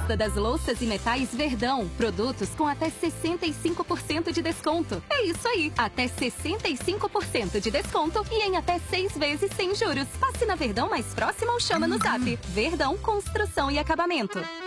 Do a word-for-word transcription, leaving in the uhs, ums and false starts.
gosta das louças e metais Verdão. Produtos com até sessenta e cinco por cento de desconto. É isso aí, até sessenta e cinco por cento de desconto e em até seis vezes sem juros. Passe na Verdão mais próxima ou chama no Zap. Verdão Construção e Acabamento.